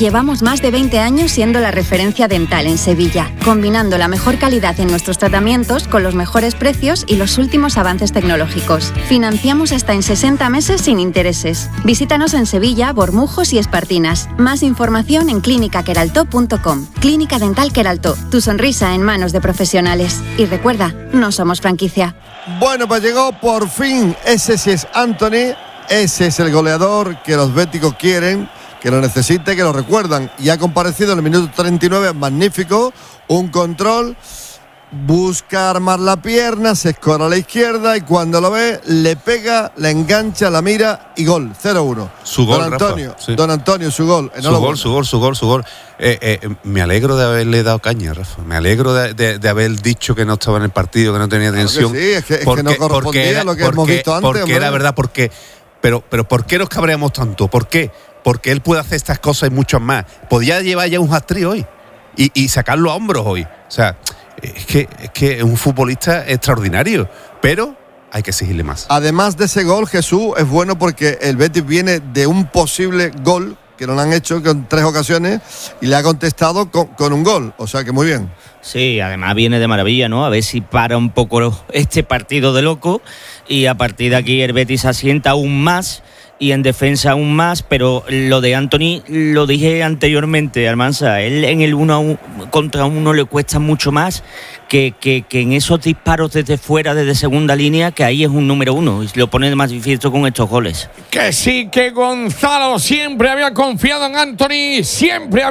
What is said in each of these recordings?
Llevamos más de 20 años siendo la referencia dental en Sevilla, combinando la mejor calidad en nuestros tratamientos con los mejores precios y los últimos avances tecnológicos. Financiamos hasta en 60 meses sin intereses. Visítanos en Sevilla, Bormujos y Espartinas. Más información en clinicaqueraltó.com. Clínica Dental Queraltó. Tu sonrisa en manos de profesionales. Y recuerda, no somos franquicia. Bueno, pues llegó por fin. Ese sí es Antony. Ese es el goleador que los béticos quieren, que lo necesite, que lo recuerdan. Y ha comparecido en el minuto 39, magnífico, un control, busca armar la pierna, se escora a la izquierda y cuando lo ve, le pega, le engancha, la mira y gol, 0-1. Su gol, Don Antonio, Rafa, sí. Don Antonio, su gol. Su gol. Me alegro de haberle dado caña, Rafa. Me alegro de haber dicho que no estaba en el partido, que no tenía tensión. Sí, es que no correspondía a lo que hemos visto antes. Porque era verdad, pero ¿por qué nos cabreamos tanto? ¿Por qué? Porque él puede hacer estas cosas y muchas más. Podía llevar ya un hat-trick hoy y sacarlo a hombros hoy. O sea, es que es un futbolista extraordinario, pero hay que exigirle más. Además de ese gol, Jesús, es bueno porque el Betis viene de un posible gol que no lo han hecho en 3 ocasiones y le ha contestado con un gol. O sea que muy bien. Sí, además viene de maravilla, ¿no? A ver si para un poco este partido de loco y a partir de aquí el Betis asienta aún más y en defensa aún más, pero lo de Antony lo dije anteriormente, Almanza, él en el 1 contra 1 le cuesta mucho más que en esos disparos desde fuera, desde segunda línea, que ahí es un número 1 y lo pone más difícil con estos goles. Que sí, que Gonzalo siempre había confiado en Antony, siempre.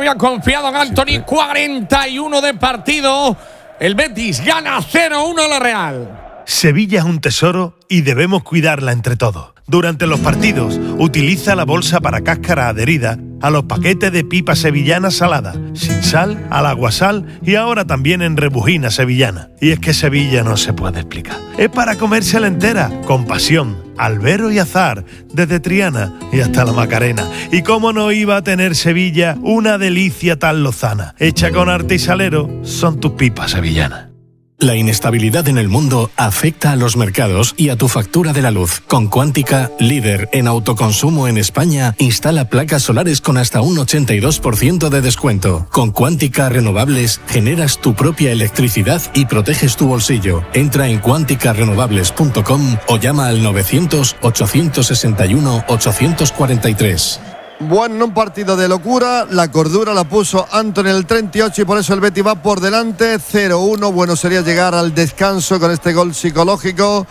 41 de partido, el Betis gana 0-1 a la Real. Sevilla es un tesoro y debemos cuidarla entre todos. Durante los partidos, utiliza la bolsa para cáscara adherida a los paquetes de pipa sevillana salada, sin sal, al aguasal y ahora también en rebujina sevillana. Y es que Sevilla no se puede explicar. Es para comérsela entera, con pasión, albero y azar, desde Triana y hasta la Macarena. Y cómo no iba a tener Sevilla una delicia tan lozana. Hecha con arte y salero, son tus pipas sevillanas. La inestabilidad en el mundo afecta a los mercados y a tu factura de la luz. Con Quántica, líder en autoconsumo en España, instala placas solares con hasta un 82% de descuento. Con Quántica Renovables generas tu propia electricidad y proteges tu bolsillo. Entra en quanticarenovables.com o llama al 900-861-843. Bueno, en un partido de locura, la cordura la puso Antony en el 38 y por eso el Betis va por delante, 0-1. Bueno sería llegar al descanso con este gol psicológico.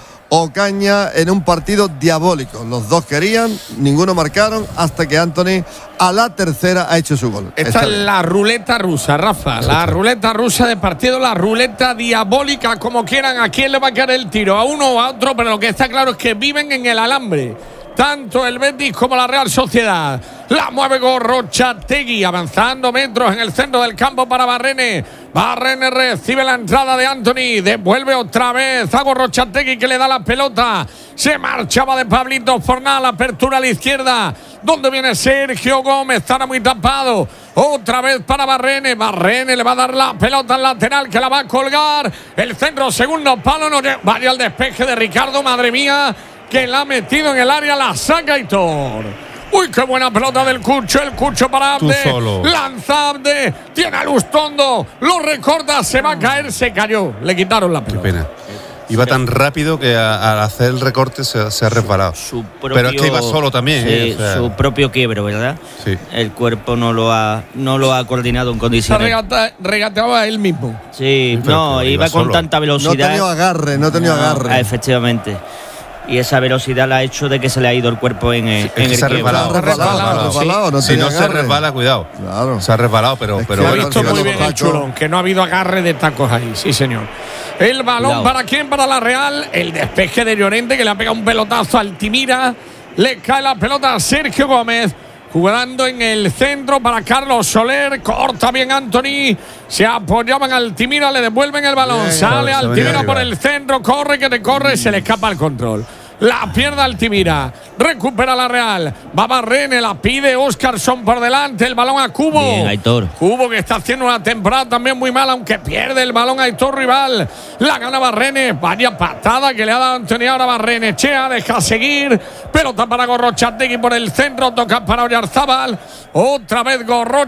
Ocaña en un partido diabólico. Los dos querían, ninguno marcaron hasta que Antony a la tercera ha hecho su gol. Esta es la ruleta rusa, Rafa. La ruleta rusa de partido, la ruleta diabólica, como quieran. ¿A quién le va a caer el tiro? ¿A uno o a otro? Pero lo que está claro es que viven en el alambre. Tanto el Betis como la Real Sociedad. La mueve Gorrochategui, avanzando metros en el centro del campo para Barrene. Barrene recibe la entrada de Antony. Devuelve otra vez a Gorrochategui, que le da la pelota. Se marchaba de Pablito Fornal. Apertura a la izquierda. ¿Dónde viene Sergio Gómez? Estará muy tapado. Otra vez para Barrene. Barrene le va a dar la pelota al lateral, que la va a colgar. El centro, segundo palo. No vaya al despeje de Ricardo. Madre mía, que la ha metido en el área, la saca Aitor. Uy, qué buena pelota del Cucho, el Cucho para Abde. Lanza Abde, tiene a Lustondo, lo recorta, se va a caer, se cayó. Le quitaron la pelota. Qué pena. Iba tan rápido que al hacer el recorte se ha resbalado. Pero es que iba solo también. Sí, su propio quiebro, ¿verdad? Sí. El cuerpo no lo ha coordinado en condiciones. Regateaba él mismo. Sí, no, iba con tanta velocidad. No ha tenido agarre. Efectivamente. Y esa velocidad la ha hecho de que se le ha ido el cuerpo en el se ha resbalado. Si no se resbala, cuidado. Claro. Se ha resbalado, pero ha visto muy bien el Chulón, que no ha habido agarre de tacos ahí, sí señor. El balón, ¿para quién? Para la Real. El despeje de Llorente, que le ha pegado un pelotazo a Altimira. Le cae la pelota a Sergio Gómez, jugando en el centro para Carlos Soler. Corta bien Antony. Se apoyaban a Altimira, le devuelven el balón. Sale Altimira por el centro, corre que te corre, se le escapa el control. La pierde Altimira, recupera la Real. Va Barrene, la pide Óscarson por delante. El balón a Cubo. Bien, Aitor. Cubo, que está haciendo una temporada también muy mala, aunque pierde el balón Aitor rival. La gana Barrene. Vaya patada que le ha dado Antonio ahora Barrene. Chea, deja seguir. Pelota para Gorrochategui por el centro. Toca para Oyarzábal. Otra vez Gorrochategui.